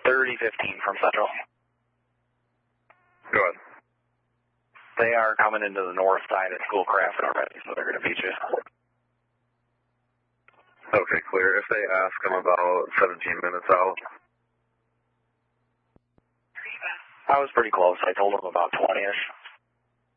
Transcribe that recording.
3015 from Central. Go ahead. They are coming into the north side of Schoolcraft already, so they're going to beat you. Okay, clear. If they ask, I'm about 17 minutes out. I was pretty close. I told them about 20-ish.